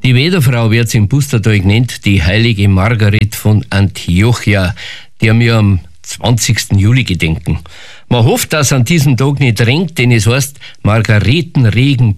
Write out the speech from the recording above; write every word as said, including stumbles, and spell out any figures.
Die Wederfrau wird im Pustertal genannt, die heilige Margaret von Antiochia, die wir am zwanzigsten Juli gedenken. Man hofft, dass an diesem Tag nicht regnet, denn es heißt Margaretenregen